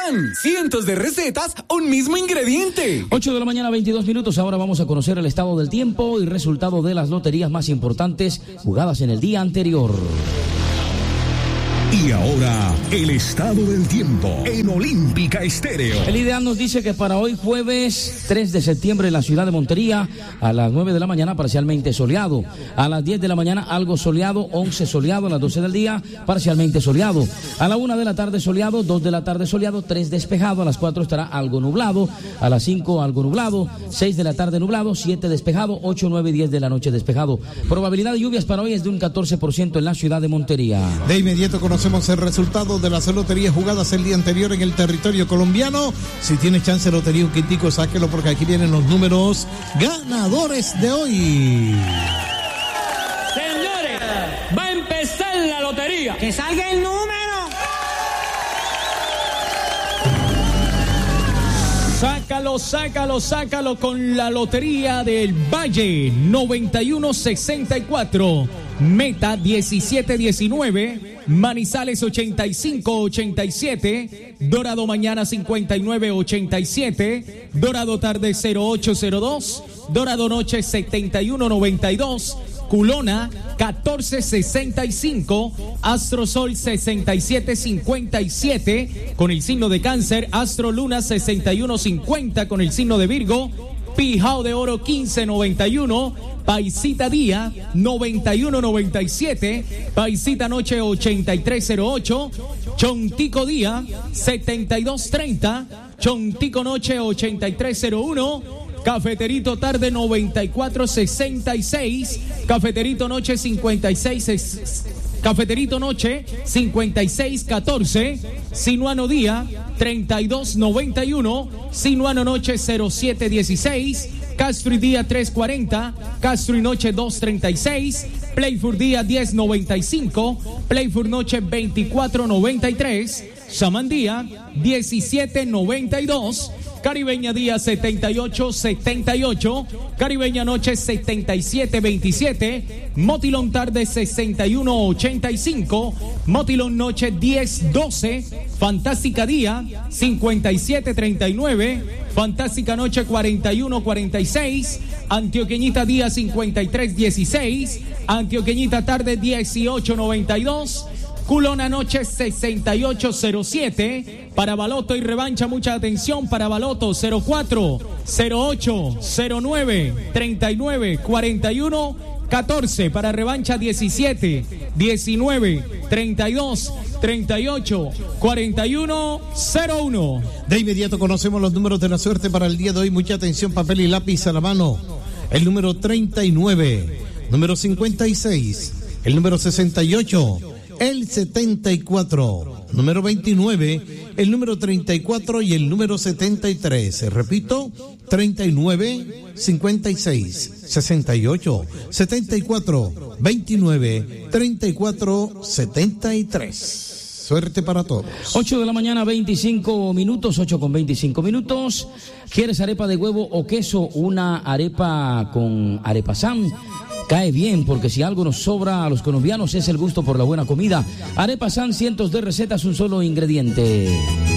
San, cientos de recetas, un mismo ingrediente. 8 de la mañana, 22 minutos. Ahora vamos a conocer el estado del tiempo y resultado de las loterías más importantes jugadas en el día anterior. Y ahora, el estado del tiempo en Olímpica Estéreo. El ideal nos dice que para hoy jueves 3 de septiembre en la ciudad de Montería, a las 9 de la mañana parcialmente soleado, a las 10 de la mañana algo soleado, 11 soleado, a las 12 del día parcialmente soleado, a la 1 de la tarde soleado, 2 de la tarde soleado, 3 despejado, a las 4 estará algo nublado, a las 5 algo nublado, 6 de la tarde nublado, 7 despejado, 8, 9 y 10 de la noche despejado. Probabilidad de lluvias para hoy es de un 14% en la ciudad de Montería. De inmediato conocemos el resultado de las loterías jugadas el día anterior en el territorio colombiano. Si tiene chance lotería un quintico, sáquelo porque aquí vienen los números ganadores de hoy. Señores, va a empezar la lotería. ¡Que salga el número! Sácalo con la lotería del Valle 9164, Meta 1719, Manizales 8587, Dorado Mañana 5987, Dorado Tarde 0802, Dorado Noche 7192, Culona 1465, Astrosol 6757 con el signo de Cáncer, Astro Luna 6150 con el signo de Virgo, Pijao de Oro 1591, Paisita Día 9197, Paisita Noche 8308, Chontico Día 7230, Chontico Noche 8301, Cafeterito Tarde 9466, Cafeterito Noche 5614, Sinuano Día 3291, Sinuano Noche 0716, Castro y Día 340, Castro y Noche 236, Playford Día 1095, Playford Noche 2493, Samandía 1792, Caribeña Día 7878, Caribeña Noche 7727, Motilón Tarde 6185, Motilón Noche 1012, Fantástica Día 5739, Fantástica Noche 4146, Antioqueñita Día 5316, Antioqueñita Tarde 1892, Culona Noche 6807, para Baloto y revancha, mucha atención, para Baloto 04, 08, 09, 39, 41, 14, para revancha 17, 19, 32, 38, 41, 01. De inmediato conocemos los números de la suerte para el día de hoy. Mucha atención, papel y lápiz a la mano. El número 39, número 56, el número 68, el 74, número 29, el número 34 y el número 73. Repito, 39, 56, 68, 74, 29, 34, 73. Suerte para todos. 8 de la mañana, 25 minutos, 8 con 25 minutos. ¿Quieres arepa de huevo o queso? Una arepa con Arepa San cae bien, porque si algo nos sobra a los colombianos es el gusto por la buena comida. Arepa San, cientos de recetas, un solo ingrediente.